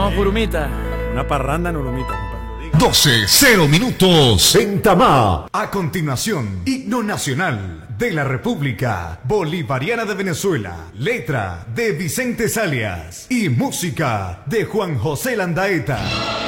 Vamos, Urumita. Una parranda en Urumita, compadre. 12:00 en Tamá. A continuación, himno nacional de la República Bolivariana de Venezuela. Letra de Vicente Salias y música de Juan José Landaeta.